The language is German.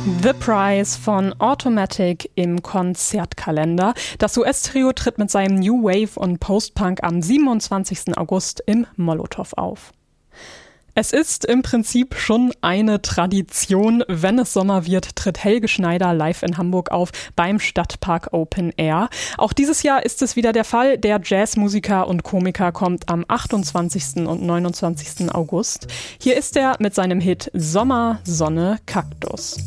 The Price von Automatic im Konzertkalender. Das US-Trio tritt mit seinem New Wave und Post-Punk am 27. August im Molotow auf. Es ist im Prinzip schon eine Tradition. Wenn es Sommer wird, tritt Helge Schneider live in Hamburg auf beim Stadtpark Open Air. Auch dieses Jahr ist es wieder der Fall. Der Jazzmusiker und Komiker kommt am 28. und 29. August. Hier ist er mit seinem Hit Sommer, Sonne, Kaktus.